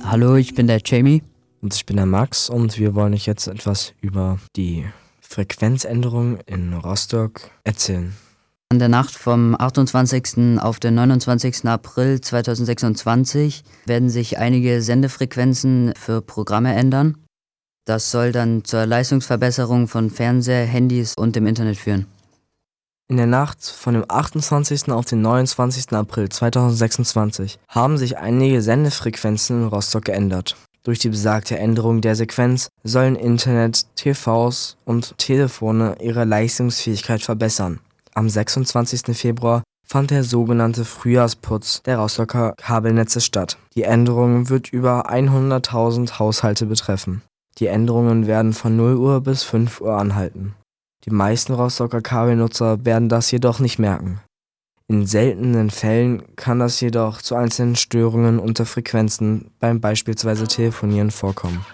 Hallo, ich bin der Jamie. Und ich bin der Max und wir wollen euch jetzt etwas über die Frequenzänderung in Rostock erzählen. In der Nacht vom 28. auf den 29. April 2026 werden sich einige Sendefrequenzen für Programme ändern. Das soll dann zur Leistungsverbesserung von Fernseher, Handys und dem Internet führen. In der Nacht von dem 28. auf den 29. April 2026 haben sich einige Sendefrequenzen in Rostock geändert. Durch die besagte Änderung der Sequenz sollen Internet, TVs und Telefone ihre Leistungsfähigkeit verbessern. Am 26. Februar fand der sogenannte Frühjahrsputz der Rostocker Kabelnetze statt. Die Änderung wird über 100.000 Haushalte betreffen. Die Änderungen werden von 0 Uhr bis 5 Uhr anhalten. Die meisten Rostocker Kabelnutzer werden das jedoch nicht merken. In seltenen Fällen kann das jedoch zu einzelnen Störungen unter Frequenzen beim beispielsweise Telefonieren vorkommen.